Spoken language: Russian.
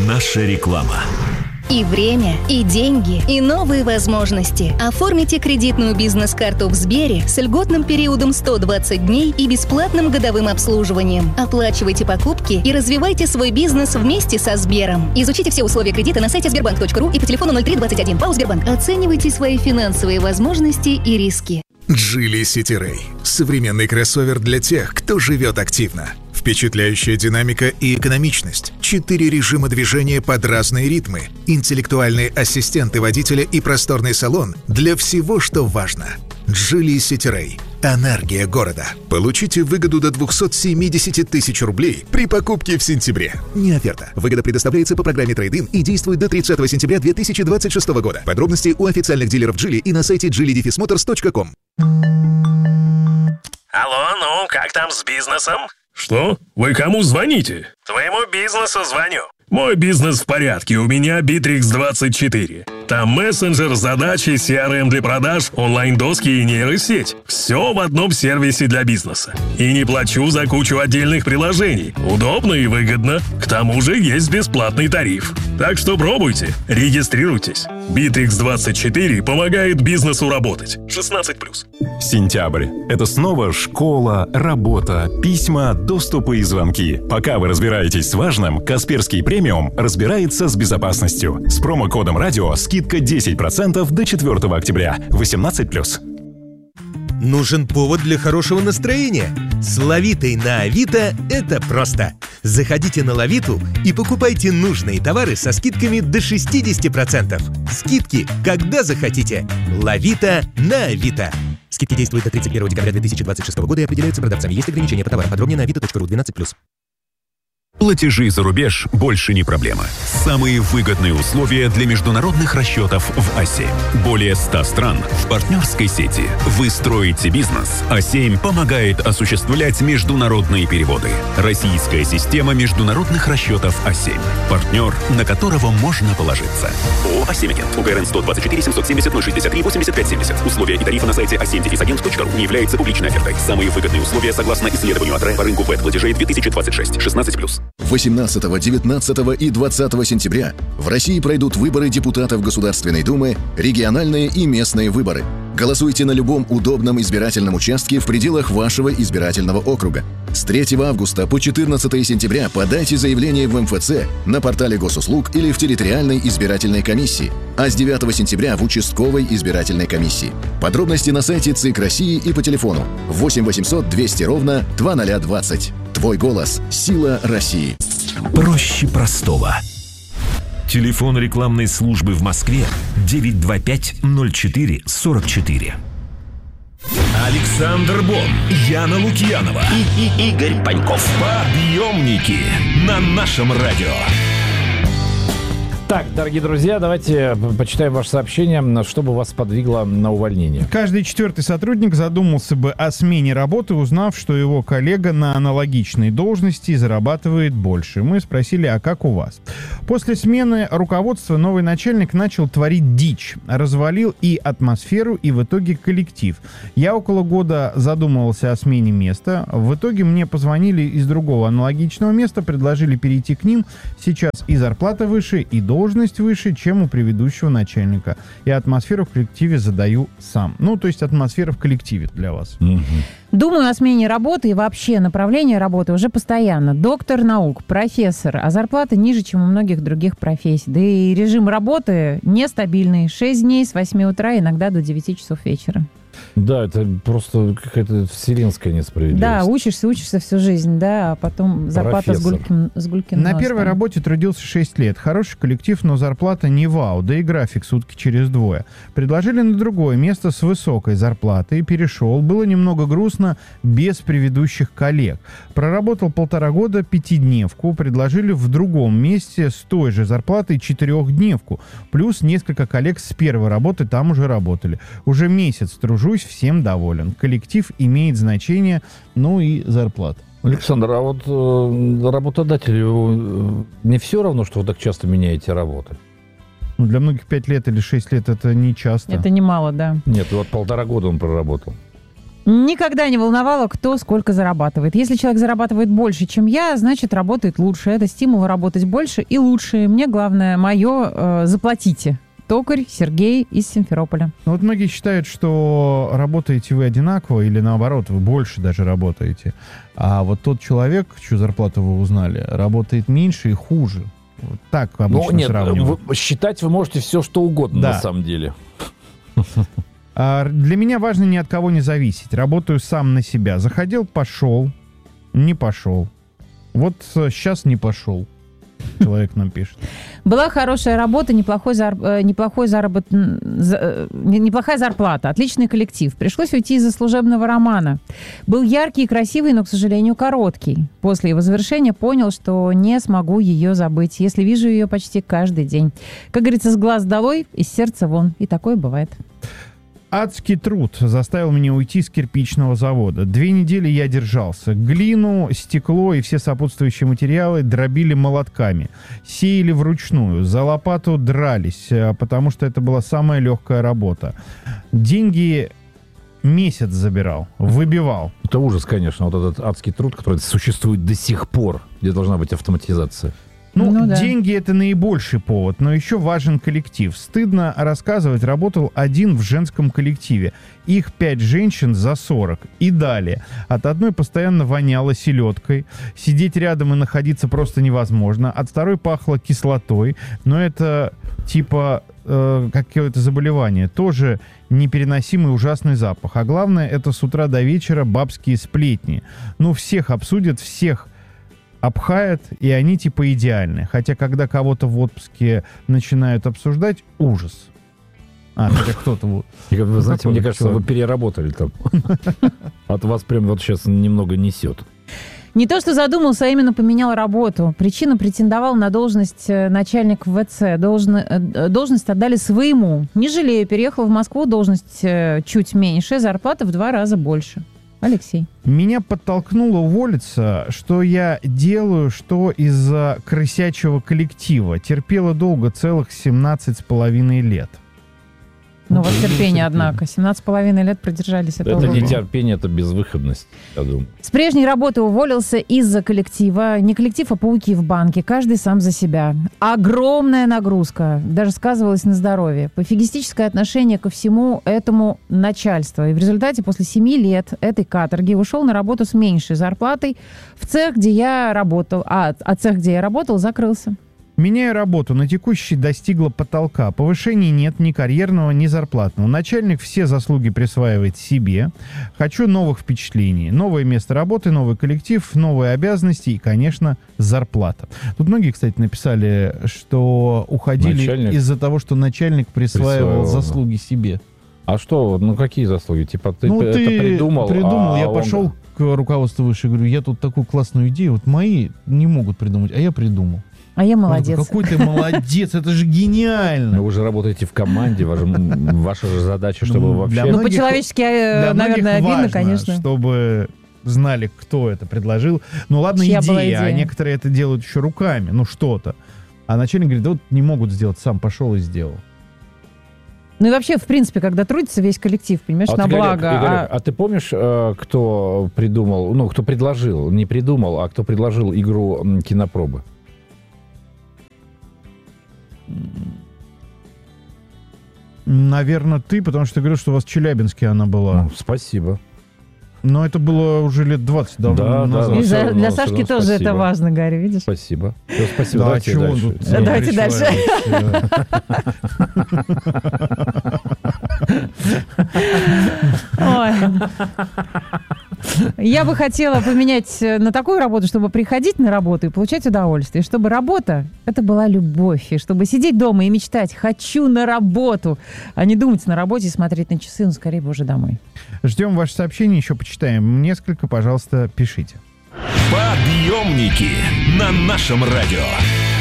Наша реклама. И время, и деньги, и новые возможности. Оформите кредитную бизнес-карту в Сбере с льготным периодом 120 дней и бесплатным годовым обслуживанием. Оплачивайте покупки и развивайте свой бизнес вместе со Сбером. Изучите все условия кредита на сайте sberbank.ru и по телефону 0321. ПАО «Сбербанк». Оценивайте свои финансовые возможности и риски. Geely City Ray – современный кроссовер для тех, кто живет активно. Впечатляющая динамика и экономичность, 4 режима движения под разные ритмы, интеллектуальные ассистенты водителя и просторный салон для всего, что важно. Geely City Ray – энергия города. Получите выгоду до 270 тысяч рублей при покупке в сентябре. Не оферта. Выгода предоставляется по программе Trade-in и действует до 30 сентября 2026 года. Подробности у официальных дилеров Geely и на сайте geely-motors.com. Алло, ну, как там с бизнесом? Что? Вы кому звоните? Твоему бизнесу звоню. Мой бизнес в порядке, у меня Bittrex24. Там мессенджер, задачи, CRM для продаж, онлайн-доски и нейросеть. Все в одном сервисе для бизнеса. И не плачу за кучу отдельных приложений. Удобно и выгодно. К тому же есть бесплатный тариф. Так что пробуйте, регистрируйтесь. Bittrex24 помогает бизнесу работать. 16+. Сентябрь. Это снова школа, работа, письма, доступы и звонки. Пока вы разбираетесь с важным, Касперский премиум разбирается с безопасностью. С промокодом радио скидка 10% до 4 октября. 18+. Нужен повод для хорошего настроения? С Лавитой на Авито это просто. Заходите на Лавиту и покупайте нужные товары со скидками до 60%. Скидки, когда захотите. Лавита на Авито. Скидки действуют до 31 декабря 2026 года и определяются продавцами. Есть ограничения по товарам. Подробнее на avito.ru 12+. Платежи за рубеж больше не проблема. Самые выгодные условия для международных расчетов в А7. Более 100 стран в партнерской сети. Вы строите бизнес. А7 помогает осуществлять международные переводы. Российская система международных расчетов А7. Партнер, на которого можно положиться. ООО «А7 Агент». УГРН 124 770 063 85 70. Условия и тарифы на сайте a7-agent.ru не являются публичной офертой. Самые выгодные условия согласно исследованию АТРЭ по рынку ВЭД-платежей 2026. 16+. 18, 19 и 20 сентября в России пройдут выборы депутатов Государственной Думы, региональные и местные выборы. Голосуйте на любом удобном избирательном участке в пределах вашего избирательного округа. С 3 августа по 14 сентября подайте заявление в МФЦ, на портале госуслуг или в территориальной избирательной комиссии, а с 9 сентября в участковой избирательной комиссии. Подробности на сайте ЦИК России и по телефону 8 800 200 ровно 2020. Твой голос – сила России. Проще простого. Телефон рекламной службы в Москве 925-04-44. Александр Бон, Яна Лукьянова и Игорь Паньков. Подъемники на нашем радио. Так, дорогие друзья, давайте почитаем ваше сообщение, что бы вас подвигло на увольнение. Каждый 4-й сотрудник задумался бы о смене работы, узнав, что его коллега на аналогичной должности зарабатывает больше. Мы спросили, а как у вас? После смены руководства новый начальник начал творить дичь. Развалил и атмосферу, и в итоге коллектив. Я около года задумывался о смене места. В итоге мне позвонили из другого аналогичного места, предложили перейти к ним. Сейчас и зарплата выше, и должность выше, чем у предыдущего начальника. И атмосферу в коллективе задаю сам. Ну, то есть атмосфера в коллективе для вас. Думаю о смене работы и вообще направление работы уже постоянно. Доктор наук, профессор, а зарплата ниже, чем у многих других профессий. Да и режим работы нестабильный. 6 дней с 8 утра, иногда до 9 часов вечера. Да, это просто какая-то вселенская несправедливость. Да, учишься всю жизнь, да, а потом зарплата с гулькин На первой работе трудился 6 лет. Хороший коллектив, но зарплата не вау, да и график сутки через 2. Предложили на другое место с высокой зарплатой, перешел. Было немного грустно, без предыдущих коллег. Проработал 1,5 года 5-дневку, предложили в другом месте с той же зарплатой 4-дневку. Плюс несколько коллег с первой работы там уже работали. Уже месяц тружусь, всем доволен. Коллектив имеет значение, ну и зарплата. Александр, а вот работодателю не все равно, что вы так часто меняете работы? Ну, для многих 5 лет или 6 лет это не часто. Это немало, да. Нет, вот 1,5 года он проработал. Никогда не волновало, кто сколько зарабатывает. Если человек зарабатывает больше, чем я, значит, работает лучше. Это стимул работать больше и лучше. Мне главное, мое заплатите. Токарь Сергей из Симферополя. Ну, вот многие считают, что работаете вы одинаково или наоборот, вы больше даже работаете. А вот тот человек, чью зарплату вы узнали, работает меньше и хуже. Вот так обычно сравнивают. Считать вы можете все, что угодно, Да. на самом деле. Для меня важно ни от кого не зависеть. Работаю сам на себя. Заходил, пошел, не пошел. Вот сейчас не пошел. Человек нам пишет. Была хорошая работа, неплохая зарплата, отличный коллектив. Пришлось уйти из-за служебного романа. Был яркий и красивый, но, к сожалению, короткий. После его завершения понял, что не смогу ее забыть, если вижу ее почти каждый день. Как говорится, с глаз долой, из сердца вон. И такое бывает. Адский труд заставил меня уйти с кирпичного завода. 2 недели я держался. Глину, стекло и все сопутствующие материалы дробили молотками. Сеяли вручную. За лопату дрались, потому что это была самая легкая работа. Деньги месяц забирал, выбивал. Это ужас, конечно, вот этот адский труд, который существует до сих пор, где должна быть автоматизация. Ну, да. деньги — это наибольший повод, но еще важен коллектив. Стыдно рассказывать, работал один в женском коллективе. Их 5 женщин за 40. И далее. От одной постоянно воняло селедкой. Сидеть рядом и находиться просто невозможно. От второй пахло кислотой. Но это типа какое-то заболевание. Тоже непереносимый ужасный запах. А главное, это с утра до вечера бабские сплетни. Ну, всех обсудят, всех обхает, и они типа идеальны. Хотя, когда кого-то в отпуске начинают обсуждать, ужас. Хотя кто-то... Вы знаете, мне кажется, вы переработали там. От вас прям вот сейчас немного несет. Не то, что задумался, а именно поменял работу. Причина: претендовал на должность начальник ВЦ. Должность отдали своему. Не жалею, переехал в Москву, должность чуть меньше, зарплата в 2 раза больше. Алексей. Меня подтолкнуло уволиться, что я делаю, что из-за крысячего коллектива. Терпела долго, целых 17,5 лет. Ну, вот терпение, однако. 17,5 лет продержались. Это не терпение, это безвыходность, я думаю. С прежней работы уволился из-за коллектива. Не коллектив, а пауки в банке. Каждый сам за себя. Огромная нагрузка. Даже сказывалась на здоровье. Пофигистическое отношение ко всему этому начальства. И в результате после 7 лет этой каторги ушел на работу с меньшей зарплатой в цех, где я работал. А цех, где я работал, закрылся. Меняю работу, на текущей достигла потолка. Повышений нет ни карьерного, ни зарплатного. Начальник все заслуги присваивает себе. Хочу новых впечатлений. Новое место работы, новый коллектив, новые обязанности и, конечно, зарплата. Тут многие, кстати, написали, что уходили из-за того, что начальник присваивал заслуги себе. А что? Ну, какие заслуги? Типа, ты это придумал? Я пошел к руководству выше и говорю, я тут такую классную идею, вот мои не могут придумать, а я придумал. А я молодец. Какой ты молодец, это же гениально. Вы же работаете в команде, ваша же задача, чтобы вообще... Ну, по-человечески, наверное, обидно, конечно. Чтобы знали, кто это предложил. Ну, ладно, идея, а некоторые это делают еще руками, ну, что-то. А начальник говорит, да вот не могут сделать, сам пошел и сделал. Ну и вообще, в принципе, когда трудится весь коллектив, понимаешь, на благо. Игорь, а ты помнишь, кто придумал, ну, кто предложил, не придумал, а кто предложил игру кинопробы? Наверное, ты, потому что ты говорил, что у вас в Челябинске она была. Ну, спасибо. Но это было уже лет 20 давно назад. Да, для Сашки тоже это важно, Гарри, видишь? Спасибо. Спасибо. Да, чего он тут? Давайте дальше. Ой. Я бы хотела поменять на такую работу, чтобы приходить на работу и получать удовольствие. Чтобы работа — это была любовь. И чтобы сидеть дома и мечтать «хочу на работу», а не думать на работе и смотреть на часы, ну, скорее бы уже домой. Ждем ваши сообщения, еще почитаем. Несколько, пожалуйста, пишите. Подъемники на нашем радио.